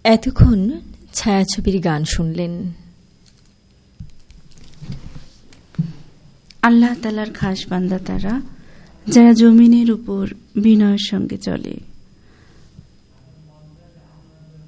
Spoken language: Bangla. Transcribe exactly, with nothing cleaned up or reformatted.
এতক্ষণ ছায়াছবির গান শুনলেন। আল্লাহ তাআলার খাস বান্দা তারা, যারা জমিনের উপর বিনয়ের সঙ্গে চলে।